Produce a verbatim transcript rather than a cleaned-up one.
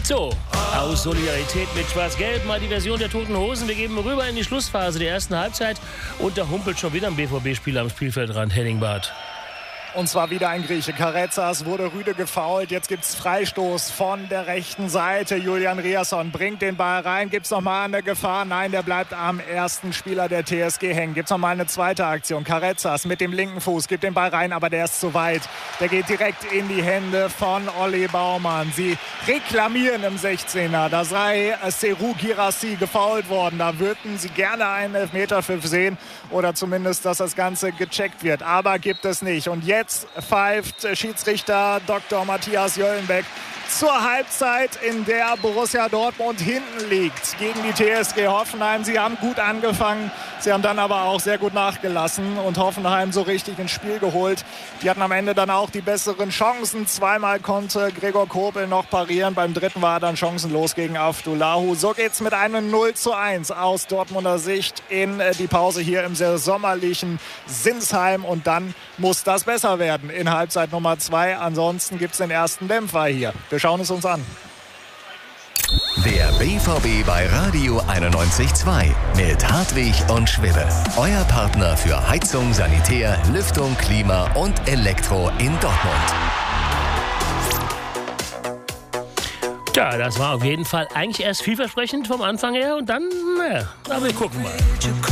So, aus Solidarität mit Schwarz-Gelb mal die Version der Toten Hosen. Wir geben rüber in die Schlussphase der ersten Halbzeit und da humpelt schon wieder ein B V B-Spieler am Spielfeldrand, Henning Barth. Und zwar wieder ein Grieche. Karezas wurde rüde gefoult. Jetzt gibt es Freistoß von der rechten Seite. Julian Riasson bringt den Ball rein. Gibt es nochmal eine Gefahr? Nein, der bleibt am ersten Spieler der T S G hängen. Gibt es nochmal eine zweite Aktion. Karezas mit dem linken Fuß gibt den Ball rein, aber der ist zu weit. Der geht direkt in die Hände von Olli Baumann. Sie reklamieren im sechzehner. Da sei Serhou Guirassy gefoult worden. Da würden sie gerne einen Elfmeterpfiff sehen oder zumindest, dass das Ganze gecheckt wird. Aber gibt es nicht. Und jetzt Jetzt pfeift Schiedsrichter Doktor Matthias Jöllenbeck zur Halbzeit, in der Borussia Dortmund hinten liegt gegen die T S G Hoffenheim. Sie haben gut angefangen, sie haben dann aber auch sehr gut nachgelassen und Hoffenheim so richtig ins Spiel geholt. Die hatten am Ende dann auch die besseren Chancen. Zweimal konnte Gregor Kobel noch parieren, beim dritten war er dann chancenlos gegen Avdulahu. So geht's mit einem null zu eins aus Dortmunder Sicht in die Pause hier im sehr sommerlichen Sinsheim und dann muss das besser werden in Halbzeit Nummer zwei. Ansonsten gibt's den ersten Dämpfer hier. Wir schauen es uns an. Der B V B bei Radio einundneunzig Komma zwei mit Hartwig und Schwibbe. Euer Partner für Heizung, Sanitär, Lüftung, Klima und Elektro in Dortmund. Ja, das war auf jeden Fall eigentlich erst vielversprechend vom Anfang her und dann, naja, aber wir gucken mal.